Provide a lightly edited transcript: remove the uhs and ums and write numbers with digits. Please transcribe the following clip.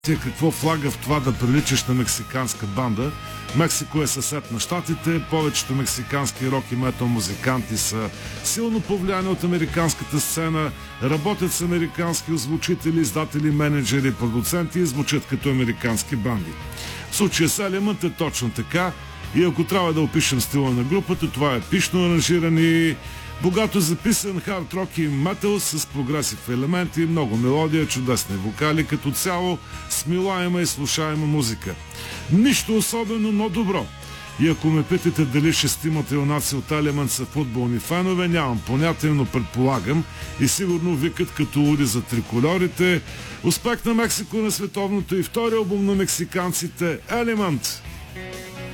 Какво влага в това да приличаш на мексиканска банда? Мексико е съсед на щатите, повечето мексикански рок и метал музиканти са силно повлияни от американската сцена, работят с американски озвучители, издатели, менеджери, продуценти и звучат като американски банди. В случая с Element е точно така и ако трябва да опишем стила на групата, това е пишно аранжиран и богато записан хард рок и метал с прогресив елементи, много мелодия, чудесни вокали, като цяло смилаема и слушаема музика. Нищо особено, но добро. И ако ме питате дали шестимата юнаци от Element са футболни фенове, нямам понятие, но предполагам и сигурно викат като луди за трикольорите. Успех на Мексико на световното и втори албум на мексиканците Element!